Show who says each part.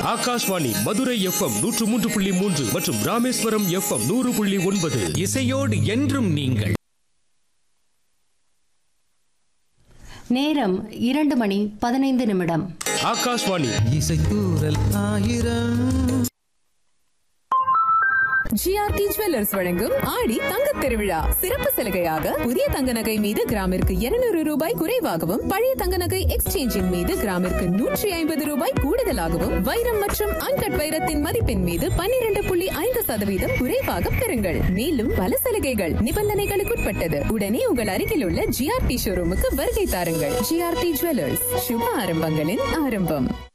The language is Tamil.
Speaker 1: ஆகாஷ்வாணி மதுரை FM 103.3 மற்றும் ராமேஸ்வரம் FM 100.9.
Speaker 2: இசையோடு என்றும் நீங்கள்.
Speaker 3: நேரம் 2:15.
Speaker 1: ஆகாஷ்வாணி
Speaker 2: இசைத்தூரல் ஆயிரம்.
Speaker 4: ஜிஆர்டி ஜுவல்லர்ஸ் வழங்கும் ஆடி தங்கத் திருவிழா சிறப்பு சலுகையாக புதிய தங்க நகை மீது கிராமிற்கு 200 ரூபாய் குறைவாகவும், பழைய தங்க நகை எக்ஸ்சேஞ்சின் மீது கிராமிற்கு 150 ரூபாய் கூடுதலாகவும், வைரம் மற்றும் அன்கட் வைரத்தின் மதிப்பின் மீது 12.5% குறைவாக பெறுங்கள். மேலும் பல சலுகைகள் நிபந்தனைகளுக்குட்பட்டது. உடனே உங்கள் அருகில் உள்ள ஜிஆர்டி ஷோரூமுக்கு வருகை தாருங்கள். ஜிஆர்டி ஜுவல்லர்ஸ், சுப ஆரம்பங்களின் ஆரம்பம்.